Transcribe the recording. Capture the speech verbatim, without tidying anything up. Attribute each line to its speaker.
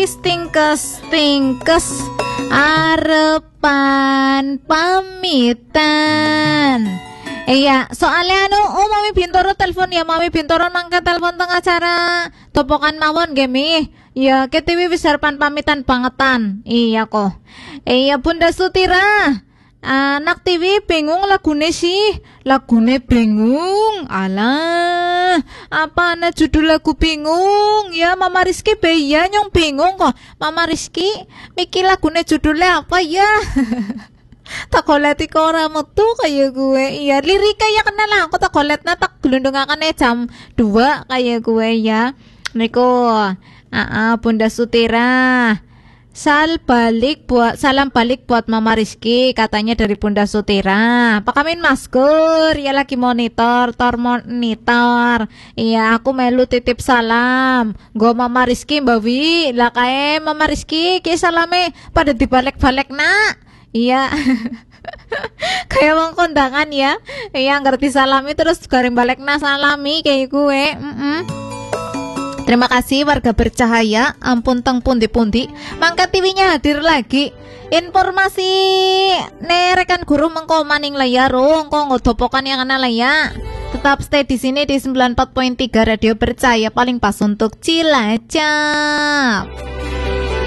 Speaker 1: wis tingkes tingkes arepan pamitan. Iya, soalnya anu, oh Mami Bintoro telepon ya, Mami Bintoro nangkat telepon tengah acara topokan mawon gemi. Ya, K T W wis harapan pamitan bangetan. Iya kok. Iya Bunda Sutira. Anak T V bingung lagune sih. Lagune bingung. Alah, apa ana judul lagu bingung? Ya Mama Rizky beya nyong bingung kok. Mama Rizky mikir lagune judulnya apa ya? Tak koleti kok ora metu kayak gue. Iya, lirik kayak kenal lah. Aku tak koletna tak gelundungakannya jam dua kayak gue ya. Niku, ah Bunda Sutira. Sal balik buat salam balik buat Mama Rizky katanya dari Bunda Sutira. Pakamin masker ya lagi monitor, tor monitor. Iya, aku melu titip salam. Go Mama Rizky Mbak Wi. Lah kae Mama Rizky ki salame pada dibalik-balik nak. Iya. Kayak wong kondangan ya. Iya ngerti salami terus garing balik na salami kayak gue. Mm -mm. Terima kasih warga bercahaya. Ampun teng pundi-pundi. Mangka T V-nya hadir lagi. Informasi nerekan guru mengko maning layar rong kok ngodopokan yang ana layar. Tetap stay di sini di sembilan puluh empat koma tiga Radio Bercahaya paling pas untuk Cilacap.